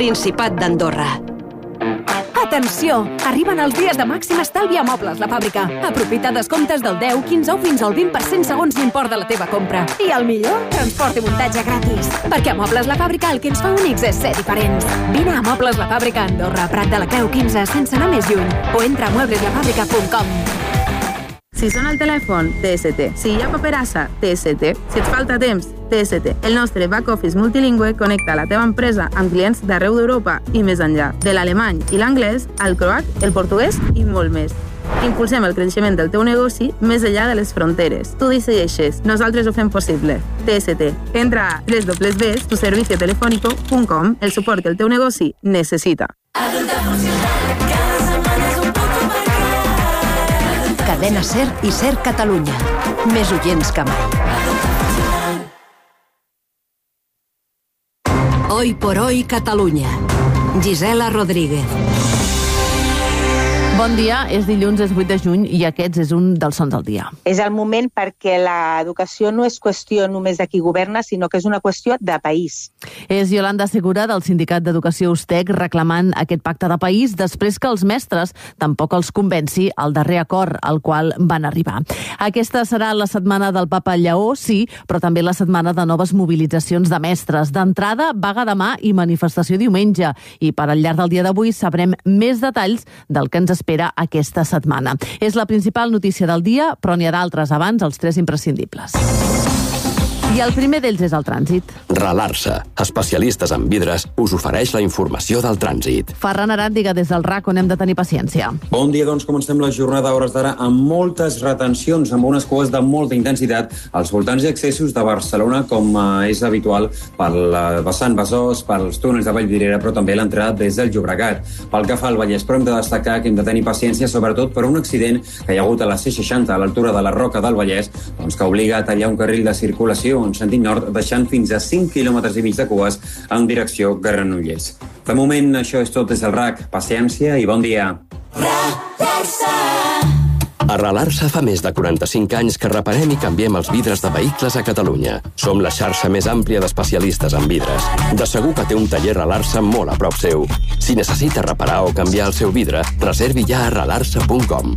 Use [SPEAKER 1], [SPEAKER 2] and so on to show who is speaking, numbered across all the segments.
[SPEAKER 1] Principat d'Andorra.
[SPEAKER 2] Atenció! Arriben els dies de màxim estalvi a Mobles La Fàbrica. Aprofita descomptes del 10, 15 o fins al 20% segons l'import de la teva compra. I el millor, transport i muntatge gratis. Perquè a Mobles La Fàbrica el que ens fa únics és ser diferents. Vine a Mobles La Fàbrica a Andorra, Prat de la Creu 15, sense anar més lluny. O entra a muebleslafàbrica.com.
[SPEAKER 3] Si sona el telèfon, TST. Si hi ha paperassa, TST. Si et falta temps, TST. El nostre back-office multilingüe connecta la teva empresa amb clients d'arreu d'Europa i més enllà. De l'alemany i l'anglès, al croat, el portuguès i molt més. Impulsem el creixement del teu negoci més enllà de les fronteres. Tu decideixes, nosaltres ho fem possible. TST. Entra a www.tuserviciotelefónico.com, el suport que el teu negoci necessita.
[SPEAKER 1] Cadena SER i SER Catalunya. Més oients que mai. Hoy por hoy Catalunya. Gisela Rodríguez.
[SPEAKER 4] Bon dia, és dilluns, és 8 de juny i aquest és un dels sons del dia.
[SPEAKER 5] És el moment perquè l'educació no és qüestió només de qui governa, sinó que és una qüestió de país.
[SPEAKER 4] És Yolanda Segura del Sindicat d'Educació USTEC reclamant aquest pacte de país després que els mestres tampoc els convenci el darrer acord al qual van arribar. Aquesta serà la setmana del Papa Lleó, sí, però també la setmana de noves mobilitzacions de mestres. D'entrada, vaga demà i manifestació diumenge. I per al llarg del dia d'avui sabrem més detalls del que ens espera aquesta setmana. És la principal notícia del dia, però n'hi ha d'altres abans, els 3 imprescindibles. I el primer d'ells és el trànsit.
[SPEAKER 6] Ralarsa, especialistes en vidres, us ofereix la informació del trànsit.
[SPEAKER 4] Ferran Aràndiga, des del RAC, on hem de tenir paciència.
[SPEAKER 7] Bon dia, doncs comencem la jornada a hores d'ara amb moltes retencions, amb unes cues de molta intensitat als voltants i accessos de Barcelona, com és habitual per la vessant Besòs, pels túnels de Vallvidrera, però també l'entrada des del Llobregat. Pel que fa al Vallès, però hem de destacar que hem de tenir paciència, sobretot per un accident que hi ha hagut a la C60, a l'altura de la Roca del Vallès, doncs que obliga a tallar un carril de circulació en sentit nord, deixant fins a 5 quilòmetres i mig de cues en direcció Granollers. De moment, això és tot des del RAC. Paciència i bon dia.
[SPEAKER 6] A Ralarsa fa més de 45 anys que reparem i canviem els vidres de vehicles a Catalunya. Som la xarxa més àmplia d'especialistes en vidres. De segur que té un taller Ralarsa molt a prop seu. Si necessita reparar o canviar el seu vidre, reservi ja a ralarsa.com.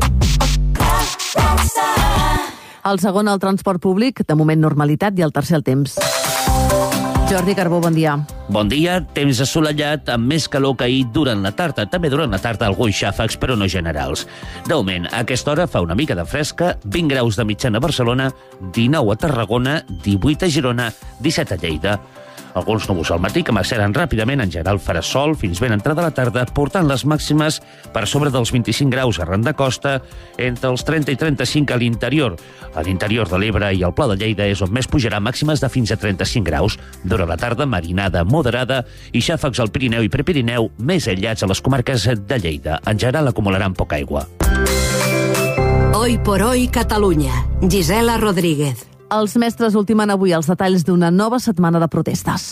[SPEAKER 4] El segon, el transport públic, de moment normalitat, i el tercer, el temps. Jordi Carbó, bon dia.
[SPEAKER 8] Bon dia, temps assolellat, amb més calor que ahir durant la tarda. També durant la tarda alguns xàfecs, però no generals. De moment, a aquesta hora fa una mica de fresca, 20 graus de mitjana a Barcelona, 19 a Tarragona, 18 a Girona, 17 a Lleida. Alguns núvols al matí que marxaran ràpidament, en general farà sol fins ben entrada la tarda, portant les màximes per sobre dels 25 graus arran de costa, entre els 30 i 35 a l'interior. A l'interior de l'Ebre i al Pla de Lleida és on més pujarà, màximes de fins a 35 graus. Durant la tarda, marinada moderada i xàfecs al Pirineu i Prepirineu, més aïllats a les comarques de Lleida. En general acumularan poca aigua.
[SPEAKER 1] Hoy por hoy Catalunya. Gisela Rodríguez.
[SPEAKER 4] Els mestres ultimen avui els detalls d'una nova setmana de protestes.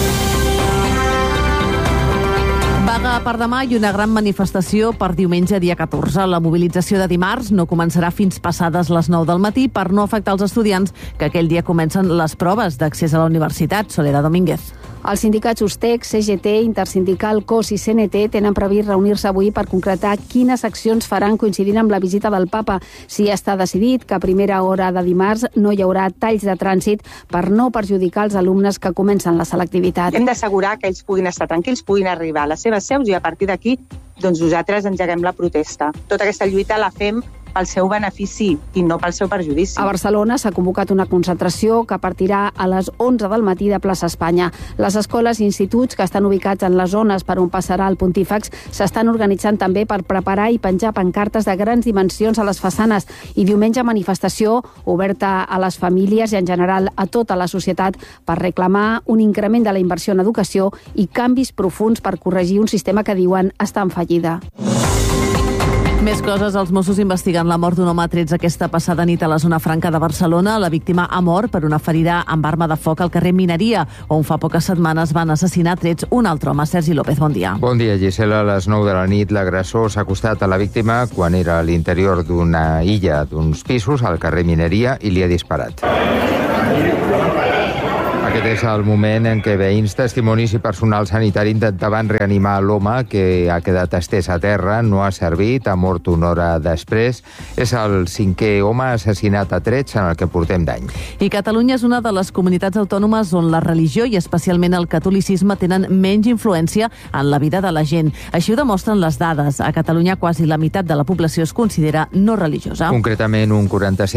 [SPEAKER 4] Vaga per demà i una gran manifestació per diumenge, dia 14. La mobilització de dimarts no començarà fins passades les 9 del matí per no afectar els estudiants, que aquell dia comencen les proves d'accés a la universitat. Soledad Domínguez.
[SPEAKER 9] Els sindicats USTEC, CGT, Intersindical, COS i CNT tenen previst reunir-se avui per concretar quines accions faran coincidint amb la visita del Papa. Si està decidit que a primera hora de dimarts no hi haurà talls de trànsit per no perjudicar els alumnes que comencen la selectivitat.
[SPEAKER 5] Hem d'assegurar que ells puguin estar tranquils, puguin arribar a les seves seus i a partir d'aquí doncs nosaltres engeguem la protesta. Tota aquesta lluita la fem pel seu benefici i no pel seu perjudici.
[SPEAKER 9] A Barcelona s'ha convocat una concentració que partirà a les 11 del matí de plaça Espanya. Les escoles i instituts que estan ubicats en les zones per on passarà el Pontífex s'estan organitzant també per preparar i penjar pancartes de grans dimensions a les façanes, i diumenge manifestació oberta a les famílies i en general a tota la societat per reclamar un increment de la inversió en educació i canvis profuns per corregir un sistema que diuen està en fallida.
[SPEAKER 4] Més coses, els Mossos investiguen la mort d'un home a trets aquesta passada nit a la zona franca de Barcelona. La víctima ha mort per una ferida amb arma de foc al carrer Mineria, on fa poques setmanes van assassinar a trets un altre home. Sergi López, bon dia.
[SPEAKER 10] Bon dia, Gisela. A les 9 de la nit l'agressor s'ha acostat a la víctima quan era a l'interior d'una illa d'uns pisos al carrer Mineria i li ha disparat. Aquest és el moment en què veïns, testimonis i personal sanitari intentaven reanimar l'home que ha quedat estès a terra, no ha servit, ha mort una hora després. És el 5è home assassinat a trets en el que portem d'any.
[SPEAKER 4] I Catalunya és una de les comunitats autònomes on la religió i especialment el catolicisme tenen menys influència en la vida de la gent. Així ho demostren les dades. A Catalunya quasi la meitat de la població es considera no religiosa.
[SPEAKER 10] Concretament, un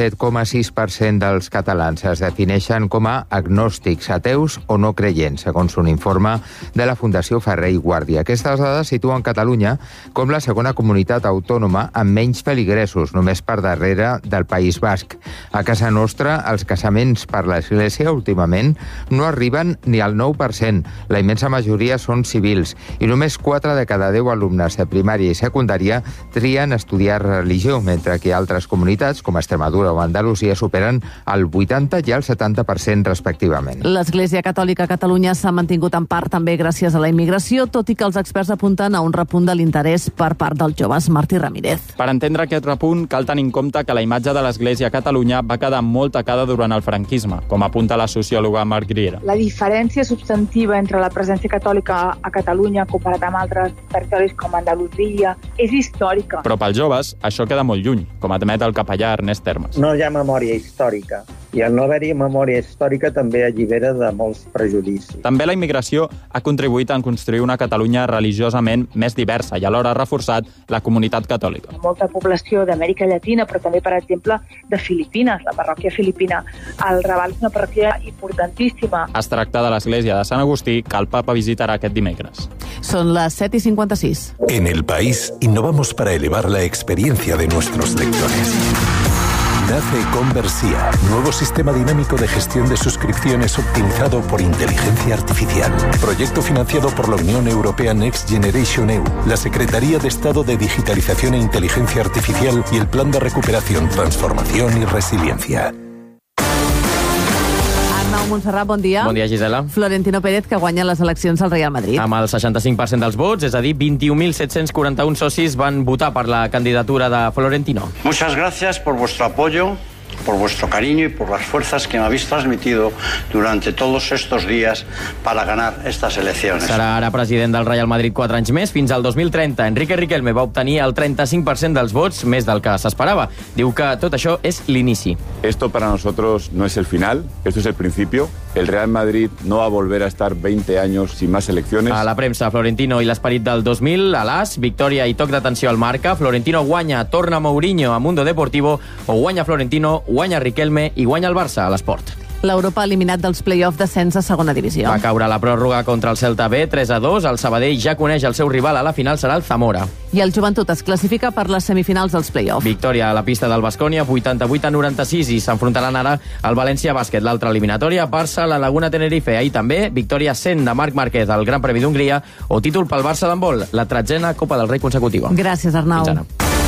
[SPEAKER 10] 47,6% dels catalans es defineixen com a agnòstics, ateus o no creients, segons un informe de la Fundació Ferrer i Guàrdia. Aquestes dades situen Catalunya com la segona comunitat autònoma amb menys feligresos, només per darrere del País Basc. A casa nostra, els casaments per l'Església últimament no arriben ni al 9%. La immensa majoria són civils i només 4 de cada 10 alumnes de primària i secundària trien estudiar religió, mentre que altres comunitats, com Extremadura o Andalusia, superen el 80 i el 70% respectivament.
[SPEAKER 4] L'Església Catòlica a Catalunya s'ha mantingut en part també gràcies a la immigració, tot i que els experts apunten a un repunt de l'interès per part dels joves. Martí Ramírez.
[SPEAKER 11] Per entendre aquest repunt, cal tenir en compte que la imatge de l'Església a Catalunya va quedar molt tacada durant el franquisme, com apunta la sociòloga Marc Griera.
[SPEAKER 12] La diferència substantiva entre la presència catòlica a Catalunya comparat amb altres territoris com Andalusia és històrica.
[SPEAKER 11] Però pels joves, això queda molt lluny, com admet el capellà Ernest Termes.
[SPEAKER 13] No hi ha memòria històrica. I el no haver-hi memòria històrica també allibera de molts prejudicis.
[SPEAKER 11] També la immigració ha contribuït a construir una Catalunya religiosament més diversa i alhora ha reforçat la comunitat catòlica.
[SPEAKER 12] Molta població d'Amèrica Llatina, però també, per exemple, de Filipines, la parròquia filipina. El Raval és una parròquia importantíssima.
[SPEAKER 11] Es tracta de l'església de Sant Agustí, que el papa visitarà aquest dimecres.
[SPEAKER 4] Són les 7:56.
[SPEAKER 14] En El País innovamos para elevar la experiencia de nuestros lectores. Nace Conversia, nuevo sistema dinámico de gestión de suscripciones optimizado por inteligencia artificial. Proyecto financiado por la Unión Europea Next Generation EU, la Secretaría de Estado de Digitalización e Inteligencia Artificial y el Plan de Recuperación, Transformación y Resiliencia.
[SPEAKER 4] Montserrat, bon dia.
[SPEAKER 15] Bon dia, Gisela.
[SPEAKER 4] Florentino Pérez, que guanya les eleccions al Real Madrid.
[SPEAKER 15] Amb el 65% dels vots, és a dir, 21.741 socis van votar per la candidatura de Florentino.
[SPEAKER 16] Muchas gracias por vuestro apoyo, por vuestro cariño y por las fuerzas que me habéis transmitido durante todos estos días para ganar estas elecciones.
[SPEAKER 15] Serà ara president del Real Madrid 4 anys més, fins al 2030. Enrique Riquelme va obtenir el 35% dels vots, més del que s'esperava. Diu que tot això és l'inici.
[SPEAKER 17] Esto para nosotros no es el final, esto es el principio. El Real Madrid no va a volver a estar 20 años sin más elecciones.
[SPEAKER 15] A la premsa, Florentino i l'esperit del 2000, a l'As, victòria i toc d'atenció al Marca, Florentino guanya, torna Mourinho a Mundo Deportivo, o guanya Florentino, guanya Riquelme i guanya el Barça a l'Esport.
[SPEAKER 4] L'Europa eliminat dels play-off descens a segona divisió.
[SPEAKER 15] Va caure la pròrroga contra el Celta B, 3-2. El Sabadell ja coneix el seu rival a la final, serà el Zamora.
[SPEAKER 4] I el Joventut es classifica per les semifinals dels play-off.
[SPEAKER 15] Victòria a la pista del Baskonia, 88-96, i s'enfrontaran ara al València Bàsquet. L'altra eliminatòria, Barça, la Laguna Tenerife. Ahir també, victòria 100 de Marc Márquez al Gran Premi d'Hongria, o títol pel Barça d'handbol, la 13a Copa del Rei consecutiva.
[SPEAKER 4] Gràcies, Arnau.
[SPEAKER 15] Fins ara.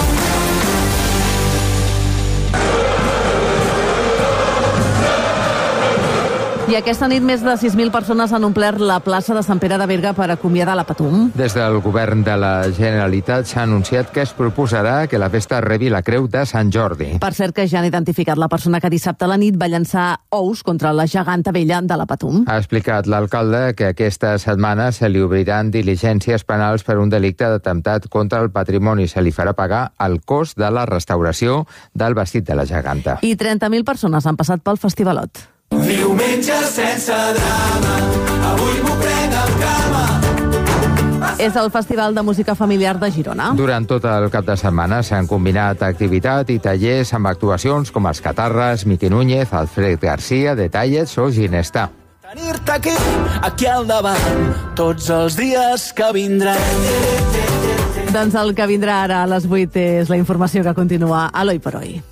[SPEAKER 4] I aquesta nit més de 6.000 persones han omplert la plaça de Sant Pere de Berga per acomiadar la Patum.
[SPEAKER 10] Des del govern de la Generalitat s'ha anunciat que es proposarà que la festa rebi la Creu de Sant Jordi.
[SPEAKER 4] Per cert, que ja han identificat la persona que dissabte a la nit va llançar ous contra la geganta vella de la Patum.
[SPEAKER 10] Ha explicat l'alcalde que aquesta setmana se li obriran diligències penals per un delicte d'atemptat contra el patrimoni. Se li farà pagar el cost de la restauració del vestit de la geganta.
[SPEAKER 4] I 30.000 persones han passat pel festivalot.
[SPEAKER 18] Diumenge sense drama, avui m'ho prenc amb calma.
[SPEAKER 4] És el Festival de Música Familiar de Girona.
[SPEAKER 10] Durant tot el cap de setmana s'han combinat activitat i tallers amb actuacions com els Catarres, Miqui Núñez, Alfred Garcia, Detallets o Ginestà.
[SPEAKER 18] Tenir-te aquí al davant, tots els dies que vindran.
[SPEAKER 4] Doncs el que vindrà ara a les 8 és la informació que continua a l'Oi per Oi.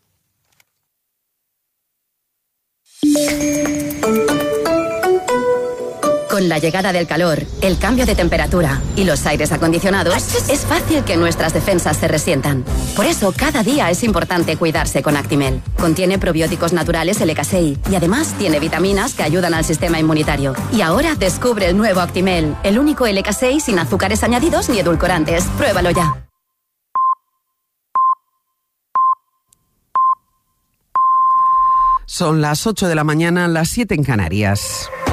[SPEAKER 19] Con la llegada del calor, el cambio de temperatura y los aires acondicionados, es fácil que nuestras defensas se resientan. Por eso, cada día es importante cuidarse con Actimel. Contiene probióticos naturales LK6 y además tiene vitaminas que ayudan al sistema inmunitario. Y ahora descubre el nuevo Actimel, el único LK6 sin azúcares añadidos ni edulcorantes. Pruébalo ya.
[SPEAKER 20] Son las 8 de la mañana, las 7 en Canarias.